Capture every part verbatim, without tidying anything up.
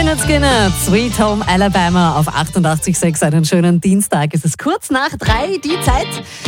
Lynyrd Skynyrd, Sweet Home Alabama auf achtundachtzig Komma sechs. Einen schönen Dienstag. Es ist kurz nach drei, die Zeit,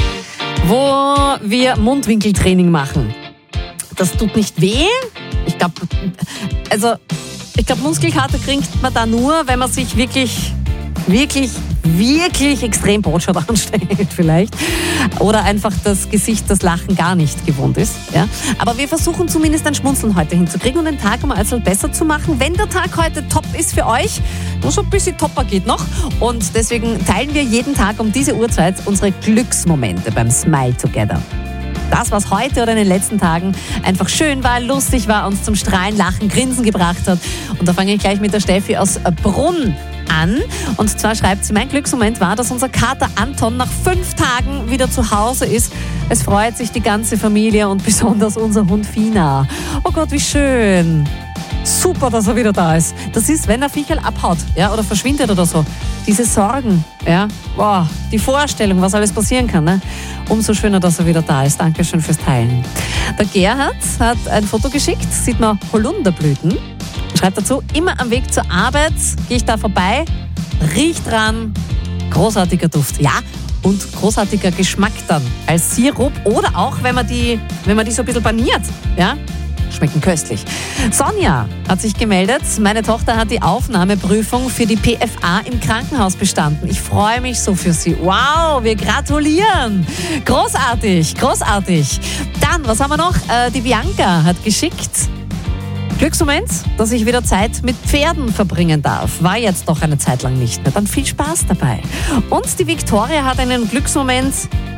wo wir Mundwinkeltraining machen. Das tut nicht weh. Ich glaube, also, ich glaube, Muskelkater kriegt man da nur, wenn man sich wirklich, wirklich, wirklich extrem Botschot anstellt vielleicht. Oder einfach das Gesicht, das Lachen gar nicht gewohnt ist. Ja? Aber wir versuchen zumindest ein Schmunzeln heute hinzukriegen und den Tag um also besser zu machen. Wenn der Tag heute top ist für euch, nur so ein bisschen topper geht noch. Und deswegen teilen wir jeden Tag um diese Uhrzeit unsere Glücksmomente beim Smile Together. Das, was heute oder in den letzten Tagen einfach schön war, lustig war, uns zum Strahlen, Lachen, Grinsen gebracht hat. Und da fange ich gleich mit der Steffi aus Brunn an. Und zwar schreibt sie, mein Glücksmoment war, dass unser Kater Anton nach fünf Tagen wieder zu Hause ist. Es freut sich die ganze Familie und besonders unser Hund Fina. Oh Gott, wie schön. Super, dass er wieder da ist. Das ist, wenn der Viecherl abhaut, ja, oder verschwindet oder so. Diese Sorgen, ja, wow, die Vorstellung, was alles passieren kann, ne? Umso schöner, dass er wieder da ist. Dankeschön fürs Teilen. Der Gerhard hat ein Foto geschickt, sieht man Holunderblüten. Schreibt dazu, immer am Weg zur Arbeit gehe ich da vorbei, riecht dran, großartiger Duft. Ja, und großartiger Geschmack dann als Sirup oder auch, wenn man die, wenn man die so ein bisschen paniert, ja, schmecken köstlich. Sonja hat sich gemeldet. Meine Tochter hat die Aufnahmeprüfung für die P F A im Krankenhaus bestanden. Ich freue mich so für sie. Wow, wir gratulieren. Großartig, großartig. Dann, was haben wir noch? Äh, die Bianca hat geschickt. Glücksmoment, dass ich wieder Zeit mit Pferden verbringen darf. War jetzt doch eine Zeit lang nicht mehr. Dann viel Spaß dabei. Und die Victoria hat einen Glücksmoment.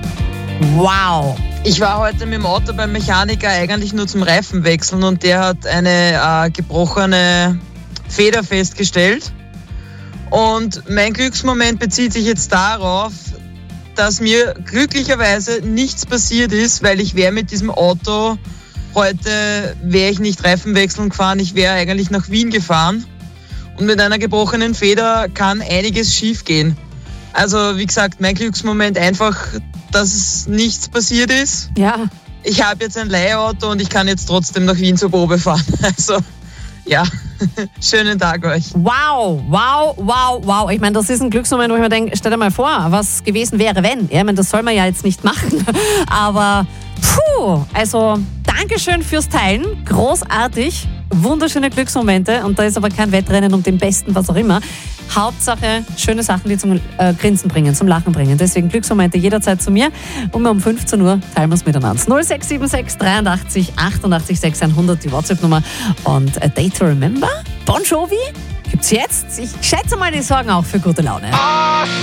Wow. Ich war heute mit dem Auto beim Mechaniker eigentlich nur zum Reifenwechseln und der hat eine äh, gebrochene Feder festgestellt. Und mein Glücksmoment bezieht sich jetzt darauf, dass mir glücklicherweise nichts passiert ist, weil ich wäre mit diesem Auto, heute wäre ich nicht Reifenwechseln gefahren, ich wäre eigentlich nach Wien gefahren. Und mit einer gebrochenen Feder kann einiges schief gehen. Also wie gesagt, mein Glücksmoment einfach, dass es nichts passiert ist. Ja. Ich habe jetzt ein Leihauto und ich kann jetzt trotzdem nach Wien zur Probe fahren. Also, ja, schönen Tag euch. Wow, wow, wow, wow. Ich meine, das ist ein Glücksmoment, wo ich mir denke, stell dir mal vor, was gewesen wäre, wenn. Ja, ich meine, das soll man ja jetzt nicht machen. Aber, puh, also, Dankeschön fürs Teilen. Großartig. Wunderschöne Glücksmomente. Und da ist aber kein Wettrennen um den Besten, was auch immer. Hauptsache schöne Sachen, die zum äh, Grinsen bringen, zum Lachen bringen. Deswegen Glücksmomente jederzeit zu mir. Und um fünfzehn Uhr teilen wir es miteinander. null sechs sieben sechs dreiundachtzig achtundachtzig sechshundert die WhatsApp-Nummer. Und A Day to Remember, Bon Jovi, gibt's jetzt. Ich schätze mal, die sorgen auch für gute Laune.